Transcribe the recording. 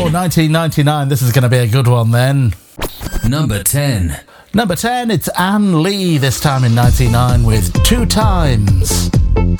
1999. This is going to be a good one then. Number 10. Number 10, it's Ann Lee, this time in 99 with Two Times.